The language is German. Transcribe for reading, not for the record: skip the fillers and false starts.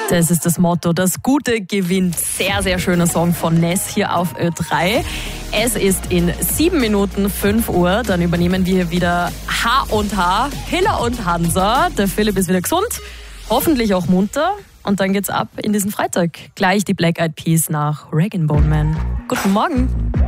Das ist das Motto. Das Gute gewinnt. Sehr, sehr schöner Song von Ness hier auf Ö3. Es ist in 7 Minuten 5 Uhr. Dann übernehmen wir wieder H&H, Hiller und Hansa. Der Philipp ist wieder gesund, hoffentlich auch munter. Und dann geht's ab in diesen Freitag. Gleich die Black Eyed Peas nach Rag & Bone Man. Guten Morgen.